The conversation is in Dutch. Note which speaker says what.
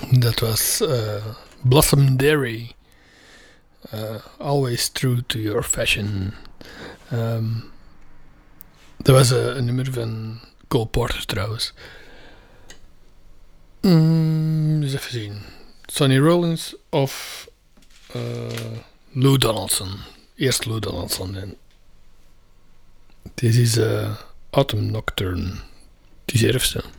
Speaker 1: Dat was Blossom Dairy. Always true to your fashion. Dat was een nummer van Cole Porter trouwens. Eens even zien. Sonny Rollins of Lou Donaldson. Eerst Lou Donaldson. En dit is Autumn Nocturne. Het is herfst.